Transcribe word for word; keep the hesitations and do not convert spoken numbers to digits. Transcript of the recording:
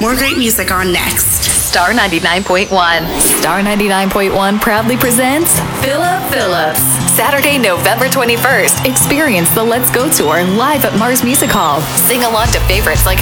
More great music on next. Star ninety-nine point one. Star ninety-nine point one proudly presents Philip Phillips. Saturday, November twenty-first. Experience the Let's Go Tour live at Mars Music Hall. Sing along to favorites like